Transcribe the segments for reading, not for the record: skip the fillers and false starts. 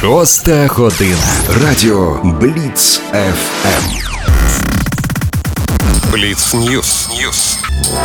6 година. Радіо Бліц ФМ. Бліц Ньюс.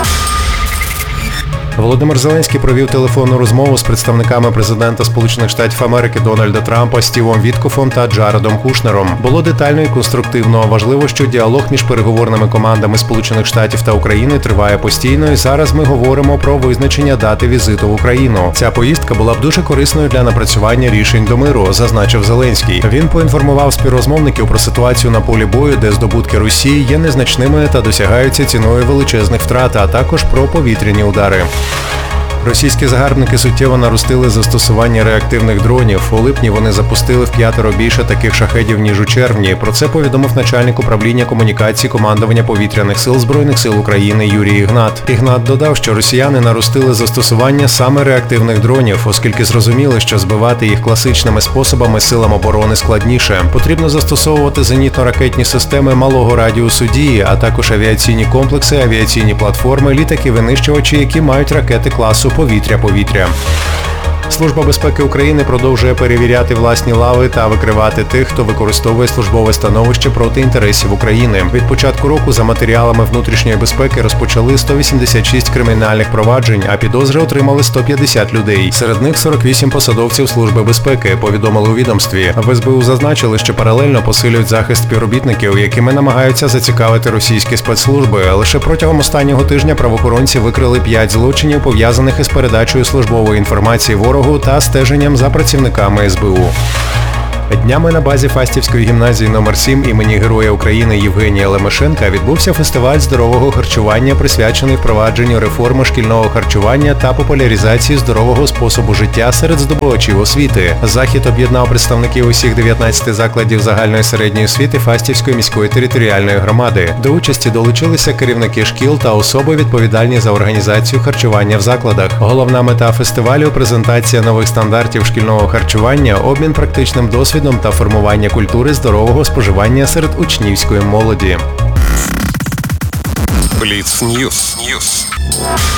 Володимир Зеленський провів телефонну розмову з представниками президента Сполучених Штатів Америки Дональда Трампа Стівом Віткофом та Джаредом Кушнером. Було детально і конструктивно. Важливо, що діалог між переговорними командами Сполучених Штатів та України триває постійно, і зараз ми говоримо про визначення дати візиту в Україну. Ця поїздка була б дуже корисною для напрацювання рішень до миру, зазначив Зеленський. Він поінформував співрозмовників про ситуацію на полі бою, де здобутки Росії є незначними та досягаються ціною величезних втрат, а також про повітряні удари. Російські загарбники суттєво наростили застосування реактивних дронів. У липні вони запустили в 5 більше таких шахедів, ніж у червні. Про це повідомив начальник управління комунікації командування повітряних сил Збройних сил України Юрій Ігнат. Ігнат додав, що росіяни наростили застосування саме реактивних дронів, оскільки зрозуміли, що збивати їх класичними способами силам оборони складніше. Потрібно застосовувати зенітно-ракетні системи малого радіусу дії, а також авіаційні комплекси, авіаційні платформи, літаки-винищувачі, які мають ракети класу повітря-повітря. Служба безпеки України продовжує перевіряти власні лави та викривати тих, хто використовує службове становище проти інтересів України. Від початку року за матеріалами внутрішньої безпеки розпочали 186 кримінальних проваджень, а підозри отримали 150 людей. Серед них 48 посадовців Служби безпеки, повідомили у відомстві. В СБУ зазначили, що паралельно посилюють захист співробітників, якими намагаються зацікавити російські спецслужби. Лише протягом останнього тижня правоохоронці викрили 5 злочинів, пов'язаних із передачею службової інформації ворогу та стеженням за працівниками СБУ. Днями на базі Фастівської гімназії номер 7 імені Героя України Євгенія Лемешенка відбувся фестиваль здорового харчування, присвячений впровадженню реформи шкільного харчування та популяризації здорового способу життя серед здобувачів освіти. Захід об'єднав представників усіх 19 закладів загальної середньої освіти Фастівської міської територіальної громади. До участі долучилися керівники шкіл та особи, відповідальні за організацію харчування в закладах. Головна мета фестивалю – презентація нових стандартів шкільного харчування, обмін практичним досвідом та формування культури здорового споживання серед учнівської молоді. Бліц Ньюс.